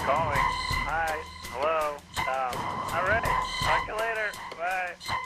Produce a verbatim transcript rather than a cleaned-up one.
calling. Hi. Hello. Um, all right. Talk to you later. Bye.